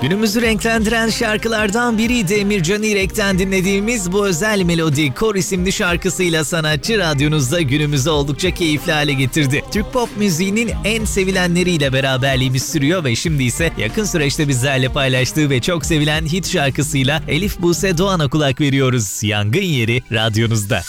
Günümüzü renklendiren şarkılardan biriydi Emircan İrek'ten dinlediğimiz bu özel melodi Kor isimli şarkısıyla sanatçı radyonuzda günümüzü oldukça keyifli hale getirdi. Türk pop müziğinin en sevilenleriyle beraberliğimiz sürüyor ve şimdi ise yakın süreçte bizlerle paylaştığı ve çok sevilen hit şarkısıyla Elif Buse Doğan'a kulak veriyoruz. Yangın Yeri radyonuzda.